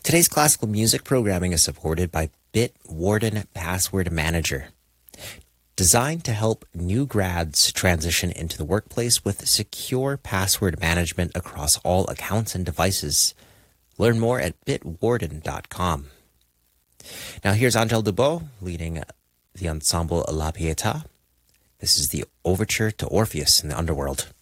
Today's classical music programming is supported by Bitwarden Password Manager. Designed to help new grads transition into the workplace with secure password management across all accounts and devices. Learn more at bitwarden.com. Now here's Angel Dubois leading the ensemble La Pietà. This is the Overture to Orpheus in the Underworld.